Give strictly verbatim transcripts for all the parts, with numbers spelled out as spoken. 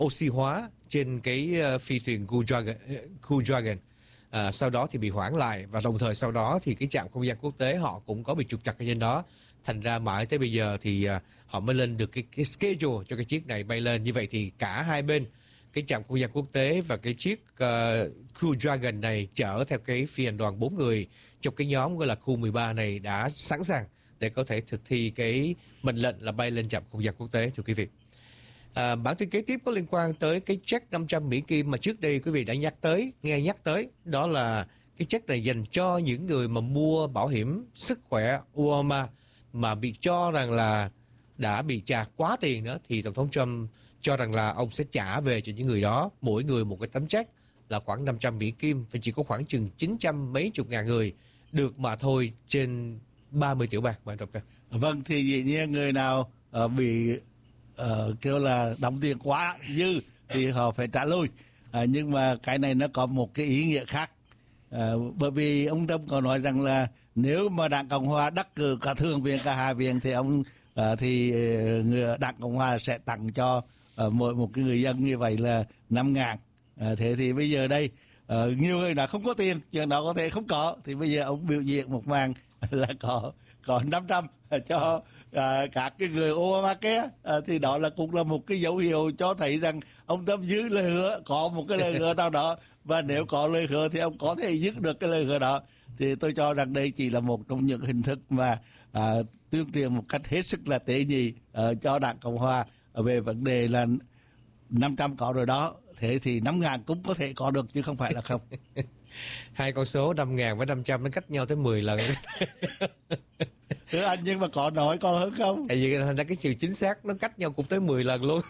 oxy hóa trên cái uh, phi thuyền Crew Dragon, Crew Dragon. À, sau đó thì bị hoãn lại, và đồng thời sau đó thì cái trạm không gian quốc tế họ cũng có bị trục trặc ở trên đó. Thành ra mãi tới bây giờ thì uh, họ mới lên được cái, cái schedule cho cái chiếc này bay lên. Như vậy thì cả hai bên, cái trạm không gian quốc tế và cái chiếc uh, Crew Dragon này chở theo cái phi hành đoàn bốn người trong cái nhóm gọi là Crew mười ba này đã sẵn sàng để có thể thực thi cái mệnh lệnh là bay lên trạm không gian quốc tế, thưa quý vị. À, bản tin kế tiếp có liên quan tới cái check năm trăm Mỹ Kim mà trước đây quý vị đã nhắc tới, nghe nhắc tới. Đó là cái check này dành cho những người mà mua bảo hiểm sức khỏe Obama mà bị cho rằng là đã bị trả quá tiền đó, thì Tổng thống Trump cho rằng là ông sẽ trả về cho những người đó, mỗi người một cái tấm check là khoảng năm trăm Mỹ Kim, và chỉ có khoảng chừng chín trăm mấy chục ngàn người được mà thôi, trên ba mươi triệu bang. Vâng, thì dĩ nhiên người nào uh, bị uh, kêu là đóng tiền quá dư thì họ phải trả lui. Uh, nhưng mà cái này nó có một cái ý nghĩa khác. Uh, bởi vì ông Trump có nói rằng là nếu mà Đảng Cộng Hòa đắc cử cả thượng viện cả hạ viện thì ông uh, thì uh, người Đảng Cộng Hòa sẽ tặng cho uh, mỗi một cái người dân như vậy là năm ngàn. Uh, thế thì bây giờ đây uh, nhiều người đã không có tiền, chuyện đó có thể không có, thì bây giờ ông biểu diễn một màn là có có năm trăm cho à, các cái người Obamacare, à, thì đó là cũng là một cái dấu hiệu cho thấy rằng ông Trump giữ lời hứa, có một cái lời hứa nào đó, và nếu có lời hứa thì ông có thể giữ được cái lời hứa đó. Thì tôi cho rằng đây chỉ là một trong những hình thức mà à, tuyên truyền một cách hết sức là tế nhị à, cho Đảng Cộng Hòa về vấn đề là năm trăm có rồi đó, thế thì năm ngàn cũng có thể có được chứ không phải là không. Hai con số năm ngàn với năm trăm nó cách nhau tới mười lần. Thưa anh, nhưng mà có nói có hơn không? Tại vì thành ra cái sự chính xác nó cách nhau cũng tới mười lần luôn.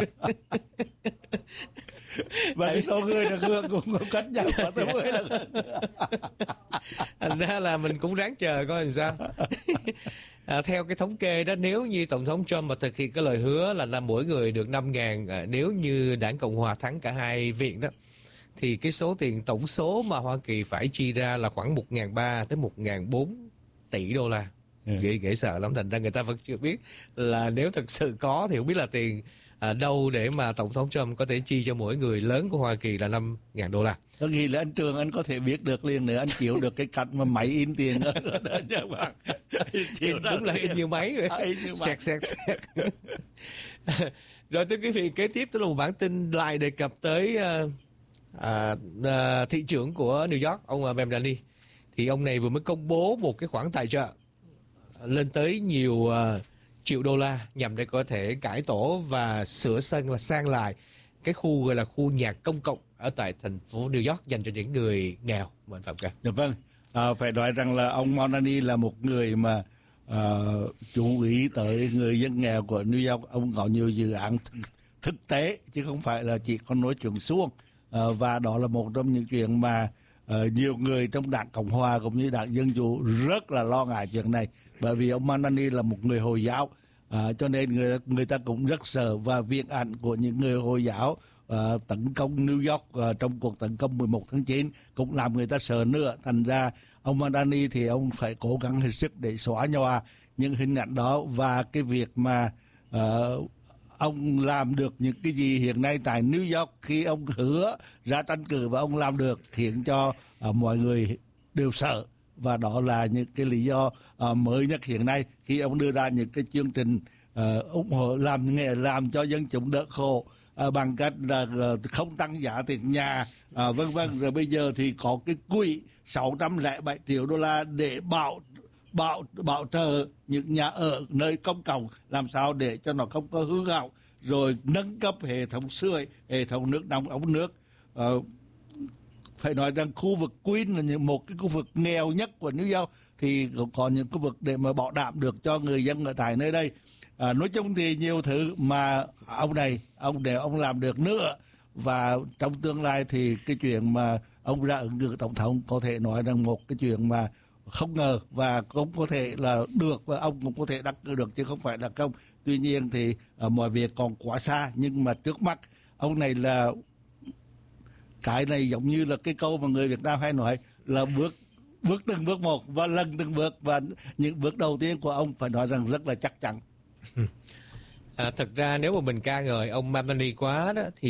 Và cái số người được hưởng cũng cách nhau có tới mười lần. Thành ra là mình cũng ráng chờ coi làm sao. À, theo cái thống kê đó, nếu như Tổng thống Trump mà thực hiện cái lời hứa là, là mỗi người được năm ngàn, à, nếu như Đảng Cộng Hòa thắng cả hai viện đó, thì cái số tiền tổng số mà Hoa Kỳ phải chi ra là khoảng một nghìn ba trăm tới một nghìn bốn trăm tỷ đô la. Ừ. Ghê, ghê sợ lắm. Thành ra người ta vẫn chưa biết là nếu thực sự có thì không biết là tiền à, đâu để mà Tổng thống Trump có thể chi cho mỗi người lớn của Hoa Kỳ là năm nghìn đô la. Tôi nghĩ là anh Trường anh có thể biết được liền nữa, anh chịu được cái cách mà máy in tiền đó. Đúng là in như máy rồi. Xẹt xẹt xẹt. Rồi thưa quý vị, kế tiếp đó là một bản tin lại đề cập tới uh, À, à, thị trưởng của New York, ông Mamdani. Thì ông này vừa mới công bố một cái khoản tài trợ lên tới nhiều uh, triệu đô la nhằm để có thể cải tổ và sửa sang là sang lại cái khu gọi là khu nhạc công cộng ở tại thành phố New York dành cho những người nghèo. Mời Phạm Ca. Dạ vâng, à, phải nói rằng là ông Mamdani là một người mà à, chú ý tới người dân nghèo của New York. Ông có nhiều dự án thực, thực tế chứ không phải là chỉ có nói chuyện suông. Uh, và đó là một trong những chuyện mà uh, nhiều người trong Đảng Cộng Hòa cũng như Đảng Dân Chủ rất là lo ngại chuyện này, bởi vì ông Mamdani là một người Hồi giáo, uh, cho nên người, người ta cũng rất sợ, và viễn ảnh của những người Hồi giáo uh, tấn công New York uh, trong cuộc tấn công mười một tháng chín cũng làm người ta sợ nữa. Thành ra ông Mamdani thì ông phải cố gắng hết sức để xóa nhòa những hình ảnh đó, và cái việc mà uh, ông làm được những cái gì hiện nay tại New York khi ông hứa ra tranh cử và ông làm được khiến cho uh, mọi người đều sợ. Và đó là những cái lý do uh, mới nhất hiện nay khi ông đưa ra những cái chương trình uh, ủng hộ làm nghề làm cho dân chúng đỡ khổ uh, bằng cách là uh, không tăng giá tiền nhà, uh, vân vân. Rồi bây giờ thì có cái quỹ sáu trăm lẻ bảy triệu đô la để bảo bảo bảo trợ những nhà ở nơi công cộng làm sao để cho nó không có hư hao, rồi nâng cấp hệ thống sưởi, hệ thống nước nóng, ống nước. Uh, phải nói rằng khu vực Queens là một cái khu vực nghèo nhất của New York, thì có những khu vực để mà bảo đảm được cho người dân ở tại nơi đây. À, nói chung thì nhiều thứ mà ông này ông để ông làm được nữa, và trong tương lai thì cái chuyện mà ông ra ứng cử tổng thống có thể nói rằng một cái chuyện mà không ngờ, và cũng có thể là được, và ông cũng có thể đắc cử được chứ không phải là không. Tuy nhiên thì uh, mọi việc còn quá xa, nhưng mà trước mắt ông này là cái này giống như là cái câu mà người Việt Nam hay nói là bước bước từng bước một và lần từng bước, và những bước đầu tiên của ông phải nói rằng rất là chắc chắn. À, thật ra nếu mà mình ca ngợi ông Mamdani quá đó thì